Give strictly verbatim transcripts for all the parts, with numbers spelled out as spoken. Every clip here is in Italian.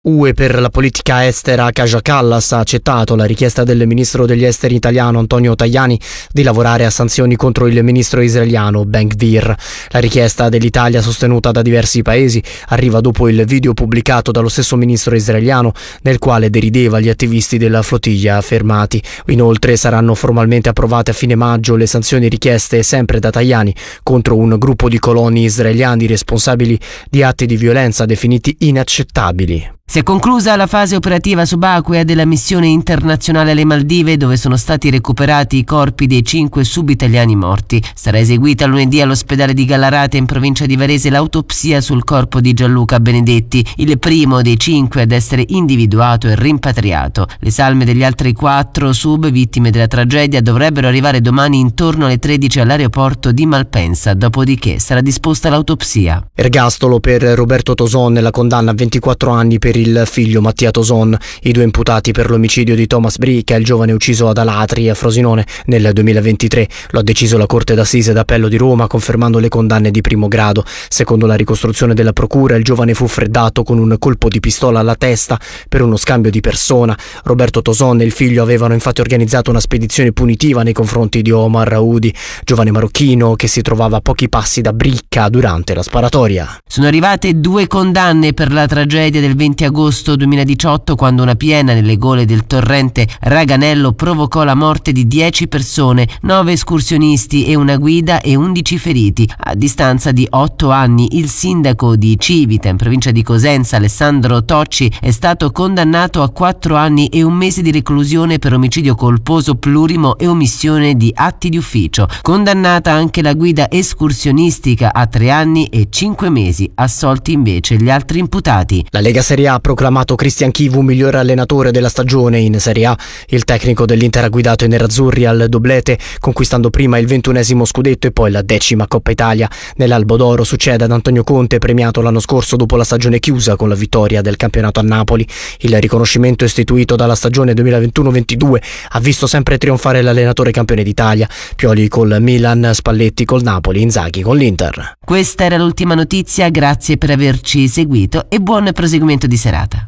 U E per la politica estera. Kaja Kallas ha accettato la richiesta del ministro degli esteri italiano Antonio Tajani di lavorare a sanzioni contro il ministro israeliano Ben Gvir. La richiesta dell'Italia, sostenuta da diversi paesi, arriva dopo il video pubblicato dallo stesso ministro israeliano nel quale derideva gli attivisti della flottiglia fermati. Inoltre saranno formalmente approvate a fine maggio le sanzioni richieste sempre da Tajani contro un gruppo di coloni israeliani responsabili di atti di violenza definiti inaccettabili. Si è conclusa la fase operativa subacquea della missione internazionale alle Maldive, dove sono stati recuperati i corpi dei cinque subitaliani morti. Sarà eseguita lunedì all'ospedale di Gallarate in provincia di Varese l'autopsia sul corpo di Gianluca Benedetti, il primo dei cinque ad essere individuato e rimpatriato. Le salme degli altri quattro sub vittime della tragedia dovrebbero arrivare domani intorno alle tredici all'aeroporto di Malpensa, dopodiché sarà disposta l'autopsia. Ergastolo per Roberto Toson e la condanna a ventiquattro anni per il figlio Mattia Toson. I due imputati per l'omicidio di Thomas Bricca, il giovane ucciso ad Alatri a Frosinone nel duemilaventitré. Lo ha deciso la Corte d'Assise d'Appello di Roma, confermando le condanne di primo grado. Secondo la ricostruzione della procura, il giovane fu freddato con un colpo di pistola alla testa per uno scambio di persona. Roberto Toson e il figlio avevano infatti organizzato una spedizione punitiva nei confronti di Omar Raoudi, giovane marocchino che si trovava a pochi passi da Bricca durante la sparatoria. Sono arrivate due condanne per la tragedia del venti agosto duemiladiciotto, quando una piena nelle gole del torrente Raganello provocò la morte di dieci persone, nove escursionisti e una guida e undici feriti. A distanza di otto anni il sindaco di Civita, in provincia di Cosenza, Alessandro Tocci, è stato condannato a quattro anni e un mese di reclusione per omicidio colposo plurimo e omissione di atti di ufficio. Condannata anche la guida escursionistica a tre anni e cinque mesi, assolti invece gli altri imputati. La Lega Serie A ha proclamato Cristian Chivu miglior allenatore della stagione in Serie A. Il tecnico dell'Inter ha guidato i nerazzurri al doblete, conquistando prima il ventunesimo scudetto e poi la decima Coppa Italia. Nell'Albo d'Oro succede ad Antonio Conte, premiato l'anno scorso dopo la stagione chiusa con la vittoria del campionato a Napoli. Il riconoscimento istituito dalla stagione duemilaventuno ventidue ha visto sempre trionfare l'allenatore campione d'Italia. Pioli col Milan, Spalletti col Napoli, Inzaghi con l'Inter. Questa era l'ultima notizia, grazie per averci seguito e buon proseguimento di serata.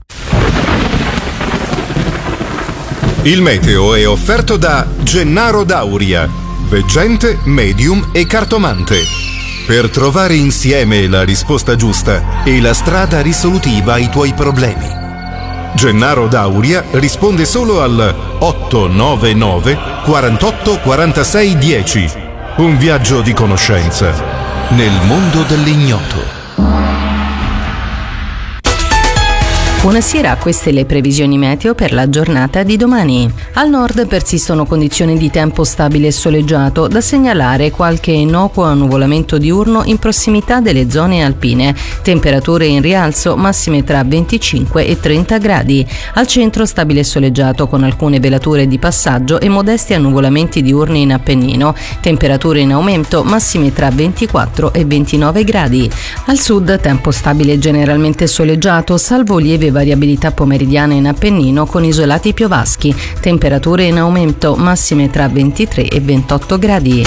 Il meteo è offerto da Gennaro Dauria, veggente, medium e cartomante. Per trovare insieme la risposta giusta e la strada risolutiva ai tuoi problemi. Gennaro Dauria risponde solo al otto nove nove quarantotto quarantasei dieci. Un viaggio di conoscenza nel mondo dell'ignoto. Buonasera, queste le previsioni meteo per la giornata di domani. Al nord persistono condizioni di tempo stabile e soleggiato, da segnalare qualche innocuo annuvolamento diurno in prossimità delle zone alpine. Temperature in rialzo, massime tra venticinque e trenta gradi. Al centro stabile e soleggiato con alcune velature di passaggio e modesti annuvolamenti diurni in Appennino. Temperature in aumento, massime tra ventiquattro e ventinove gradi. Al sud tempo stabile generalmente soleggiato, salvo lieve variabilità pomeridiana in Appennino con isolati piovaschi. Temperature in aumento, massime tra ventitré e ventotto gradi.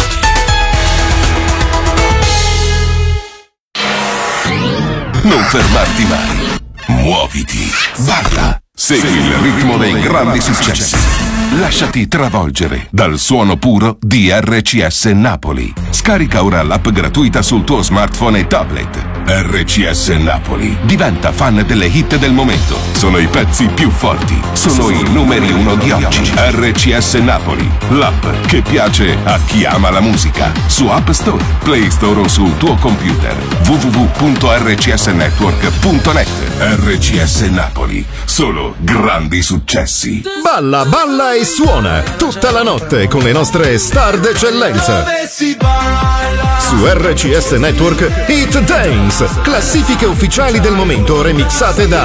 Non fermarti mai. Muoviti. Balla. Segui il ritmo dei grandi successi. Lasciati travolgere dal suono puro di R C S Napoli. Scarica ora l'app gratuita sul tuo smartphone e tablet. R C S Napoli. Diventa fan delle hit del momento. Sono i pezzi più forti. Sono i numeri uno di oggi. R C S Napoli. L'app che piace a chi ama la musica. Su App Store, Play Store o sul tuo computer. w w w punto r c s network punto net. R C S Napoli. Solo grandi successi. Balla, balla e suona tutta la notte con le nostre star d'eccellenza. Su R C S Network Hit Dance, classifiche ufficiali del momento remixate da